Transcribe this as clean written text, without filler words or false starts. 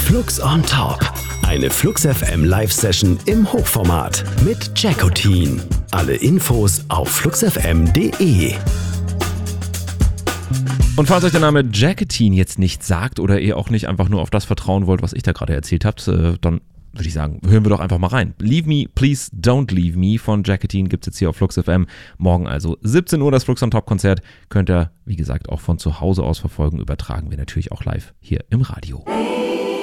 Flux on Top. Eine Flux FM Live-Session im Hochformat mit Jackotin. Alle Infos auf fluxfm.de. Und falls euch der Name Jackotin jetzt nicht sagt oder ihr auch nicht einfach nur auf das vertrauen wollt, was ich da gerade erzählt habt, dann würde ich sagen, hören wir doch einfach mal rein. Leave Me, Please Don't Leave Me von Jackotin gibt es jetzt hier auf Flux FM. Morgen also 17 Uhr das Flux on Top Konzert. Könnt ihr, wie gesagt, auch von zu Hause aus verfolgen. Übertragen wir natürlich auch live hier im Radio.